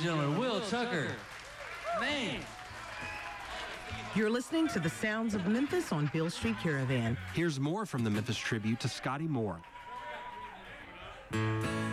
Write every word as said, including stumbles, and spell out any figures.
gentlemen, Will Tucker, Maine. You're listening to the sounds of Memphis on Beale Street Caravan. Here's more from the Memphis Tribute to Scotty Moore.